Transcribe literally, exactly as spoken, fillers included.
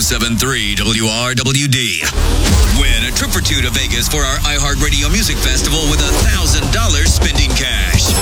seven three W R W D. Win a trip for two to Vegas for our iHeartRadio Music Festival with one thousand dollars spending cash.